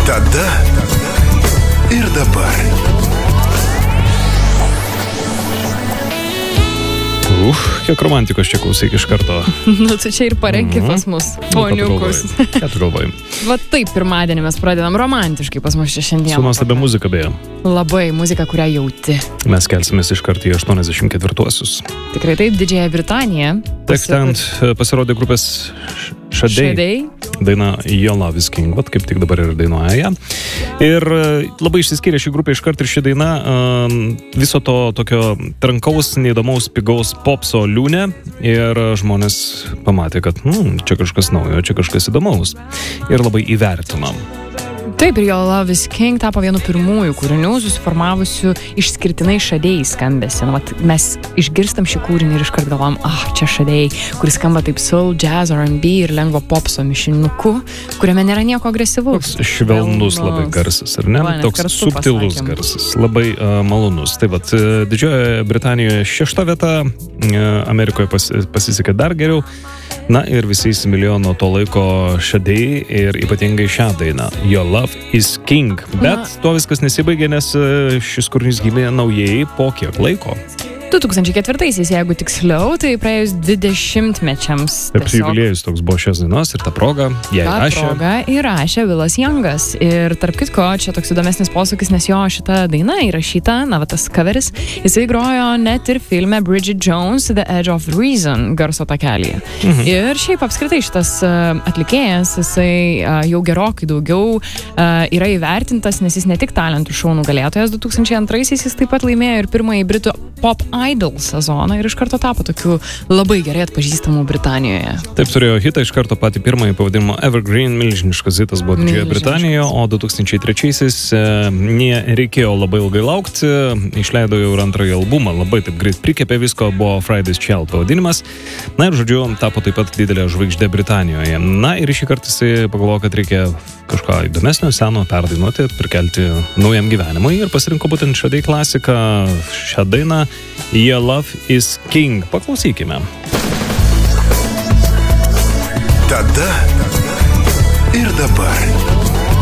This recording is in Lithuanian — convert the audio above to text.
Tada ir dabar. Kiek romantikos čia klausyk iš karto. Nu, tu čia ir parenki pas mus, poniukus. Ką tu galvoji? Va taip, pirmadienį mes pradedam romantiškai pas mus čia šiandien. Su nuostabia muzika beje. Labai muzika, kurią jauti. Mes kelsimės iš karto į 84-uosius. Tikrai taip, Didžiąją Britaniją. Taip, ten pasirodė grupės Sade. Daina Your Love is King, vat kaip tik dabar ir dainuoja ją. Ir labai išsiskyrė ši grupė iškart ir ši daina viso to tokio trankaus, neįdomaus, pigaus popso liūnė. Ir žmonės pamatė, kad čia kažkas naujo, čia kažkas įdomaus. Ir labai įvertinom. Taip, ir Your Love is King tapo vienu pirmųjų kūrinių susiformavusių išskirtinai Sade skambėsi. Mes išgirstam šį kūrinį ir iškart galvom, čia Sade, kuris skamba taip soul, jazz, R&B ir lengvo popso mišinuku, kuriame nėra nieko agresyvaus. Toks švelnus labai garsas, ar ne? Toks subtilus garsas, labai malonus. Taip pat Didžiojoje Britanijoje 6 vieta, Amerikoje pasisekė dar geriau. Na ir visi įsimylėjo nuo to laiko Sade ir ypatingai šią dainą Your Love is King. Bet tuo viskas nesibaigė, nes šis kūrinys gimė naujai po kiek laiko. 2004-aisiais, jeigu tiksliau, tai praėjus 20 mečiams. Taip, jubiliejus toks buvo šios dainos ir ta proga ją įrašė. Ta proga įrašė Willas Youngas. Ir tarp kitko, čia toks įdomesnis posūkis, nes jo šita daina įrašyta, tas coveris, jisai grojo net ir filme Bridget Jones The Edge of Reason garso takelyje. Ir šiaip apskritai šitas atlikėjas, jisai jau gerokai daugiau yra įvertintas, nes jis ne tik talentų šou nugalėtojas 2002-aisiais, jis taip pat laimėjo ir pirmąjį Britų Pop Idol sezoną ir iš karto tapo tokiu labai gerai atpažįstamu Britanijoje. Taip, turėjo hitą iš karto patį pirmąjį pavadinimo Evergreen, milžiniškas hitas buvo Didžiojoje Britanijoje, o 2003-aisiais nereikėjo labai ilgai laukti, išleido jau ir antrąjį albumą, labai taip greit prikepė visko, buvo Friday's Child pavadinimas, na ir žodžiu, tapo taip pat didelė žvaigždė Britanijoje. Na ir šį kartą jisai pagalvojo, kad reikia kažką įdomesnio, seno perdainuoti, prikelti naujam gyvenimui ir pasirinko būtent Sade klasiką, šią dainą Your Love is King. Paklausykime. Tada ir dabar.